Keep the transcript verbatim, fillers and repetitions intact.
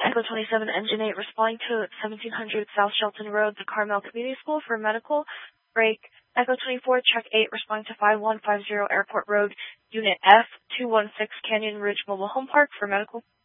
Echo twenty-seven, Engine eight, responding to seventeen hundred South Shelton Road, the Carmel Community School for medical break. Echo twenty-four, Truck eight, responding to five one five zero Airport Road, Unit F, two one six Canyon Ridge Mobile Home Park for medical